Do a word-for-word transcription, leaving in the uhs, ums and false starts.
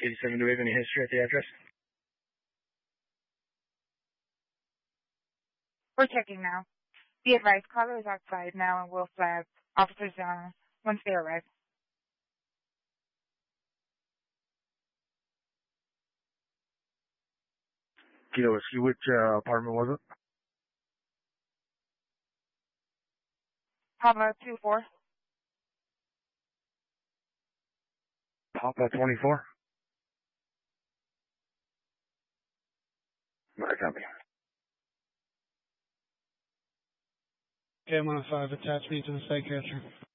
eighty-seven, do we have any history at the address? We're checking now. Be advised, caller is outside now and will flag officers uh, once they arrive. Kilo Whiskey, which uh, apartment was it? Papa two four. Papa twenty-four? I copy. Okay, I'm on a five. Attach me to the psychiatrist.